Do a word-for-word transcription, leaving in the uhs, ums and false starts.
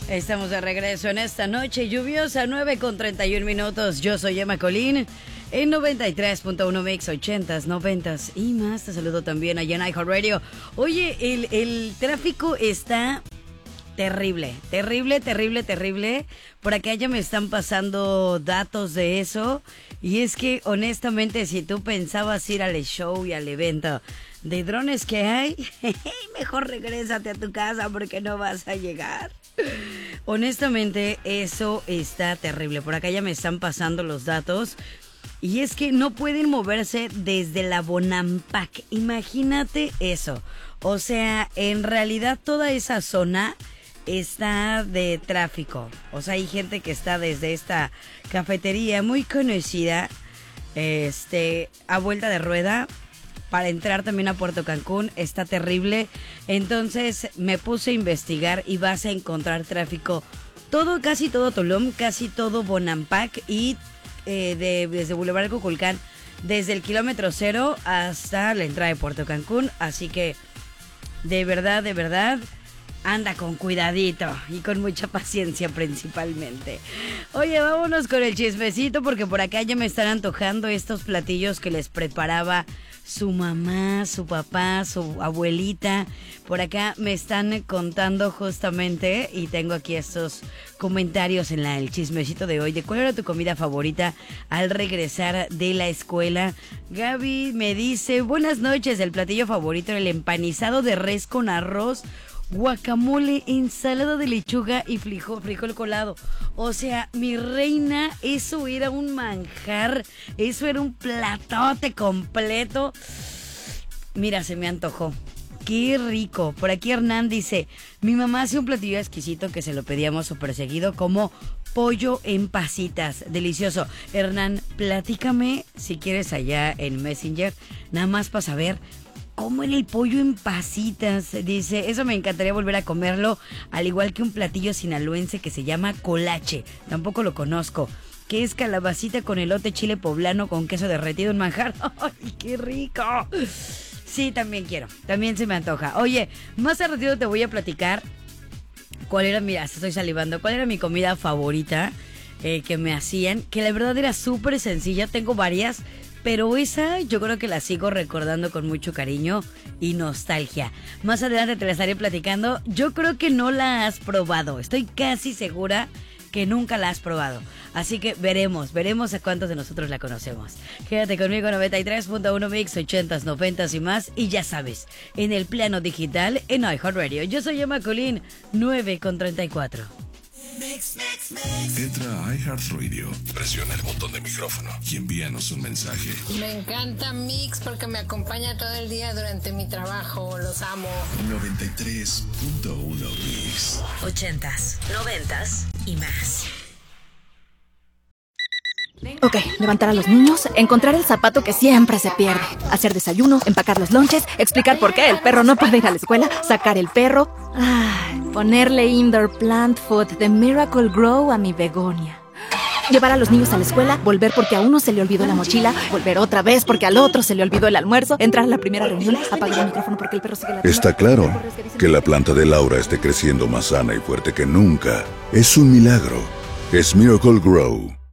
Estamos de regreso en esta noche lluviosa, nueve con treinta y un minutos. Yo soy Emma Colín en noventa y tres punto uno Mix, ochentas, noventas y más. Te saludo también allá en iHeartRadio. Oye, el, el tráfico está terrible, terrible, terrible, terrible. Por acá ya me están pasando datos de eso. Y es que honestamente, si tú pensabas ir al show y al evento de drones que hay, mejor regrésate a tu casa porque no vas a llegar. Honestamente, eso está terrible. Por acá ya me están pasando los datos. Y es que no pueden moverse desde la Bonampak. Imagínate eso. O sea, en realidad toda esa zona está de tráfico. O sea, hay gente que está desde esta cafetería muy conocida, este, a vuelta de rueda, para entrar también a Puerto Cancún. Está terrible. Entonces me puse a investigar y vas a encontrar tráfico todo, casi todo Tulum, casi todo Bonampak y eh, de, desde Boulevard Cuculcán, desde el kilómetro cero hasta la entrada de Puerto Cancún. Así que de verdad, de verdad, anda con cuidadito y con mucha paciencia principalmente. Oye, vámonos con el chismecito porque por acá ya me están antojando estos platillos que les preparaba su mamá, su papá, su abuelita. Por acá me están contando justamente y tengo aquí estos comentarios en la, el chismecito de hoy de cuál era tu comida favorita al regresar de la escuela. Gaby me dice, buenas noches, el platillo favorito era el empanizado de res con arroz, guacamole, ensalada de lechuga y frijol, frijol colado. O sea, mi reina, eso era un manjar, eso era un platote completo. Mira, se me antojó. Qué rico. Por aquí Hernán dice, mi mamá hace un platillo exquisito que se lo pedíamos súper seguido, como pollo en pasitas. Delicioso. Hernán, platícame si quieres allá en Messenger, nada más para saber cómo era el pollo en pasitas. Dice, eso me encantaría volver a comerlo, al igual que un platillo sinaloense que se llama colache. Tampoco lo conozco. Que es calabacita con elote, chile poblano con queso derretido en manjar. ¡Ay, qué rico! Sí, también quiero. También se me antoja. Oye, más al ratito te voy a platicar cuál era, mira, estoy salivando, cuál era mi comida favorita eh, que me hacían, que la verdad era súper sencilla. Tengo varias, pero esa yo creo que la sigo recordando con mucho cariño y nostalgia. Más adelante te la estaré platicando. Yo creo que no la has probado. Estoy casi segura que nunca la has probado. Así que veremos, veremos a cuántos de nosotros la conocemos. Quédate conmigo, noventa y tres punto uno Mix, ochentas, noventas y más. Y ya sabes, en el plano digital, en iHeartRadio. Yo soy Emma Colín, nueve con treinta y cuatro. Mix, mix, mix. Entra a iHeartRadio, presiona el botón de micrófono y envíanos un mensaje. Me encanta Mix porque me acompaña todo el día durante mi trabajo. Los amo. noventa y tres punto uno Mix. Ochentas, noventas y más. Ok, levantar a los niños, encontrar el zapato que siempre se pierde, hacer desayuno, empacar los lonches, explicar por qué el perro no puede ir a la escuela, sacar el perro, ay, ponerle indoor plant food de Miracle Grow a mi begonia. Llevar a los niños a la escuela, volver porque a uno se le olvidó la mochila, volver otra vez porque al otro se le olvidó el almuerzo, entrar a la primera reunión, apagar el micrófono porque el perro sigue la tienda. Está claro que la planta de Laura esté creciendo más sana y fuerte que nunca. Es un milagro. Es Miracle Grow.